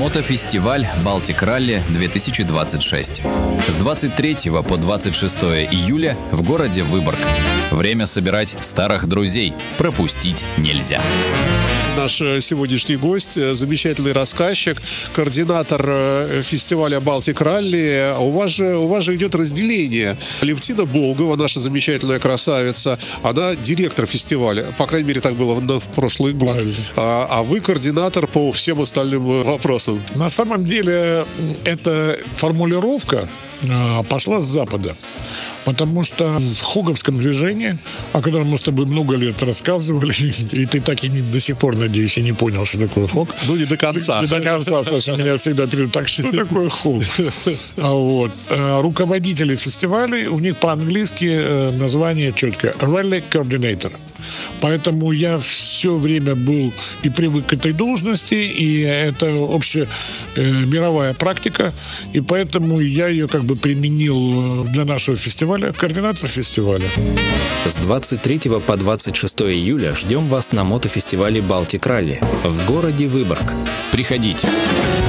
Мотофестиваль «Балтик Ралли-2026». С 23 по 26 июля в городе Выборг. Время собирать старых друзей. Пропустить нельзя. Наш сегодняшний гость, замечательный рассказчик, координатор фестиваля «Балтик Ралли». У вас же идет разделение. Левтина Болгова, наша замечательная красавица, она директор фестиваля. По крайней мере, так было в прошлый год. А вы координатор по всем остальным вопросам. На самом деле, эта формулировка пошла с Запада. Потому что в хоговском движении, о котором мы с тобой много лет рассказывали, и ты так и до сих пор, надеюсь, и не понял, что такое хог. Ну, не до конца. Не до конца, Саша, меня всегда перед так, что такое хог? Руководители фестивалей, у них по-английски название четкое – Rally Coordinator. Поэтому я все время был и привык к этой должности, и это общая мировая практика, и поэтому я ее как бы применил для нашего фестиваля, координатор фестиваля. С 23 по 26 июля ждем вас на мотофестивале «Балтик Ралли» в городе Выборг. Приходите.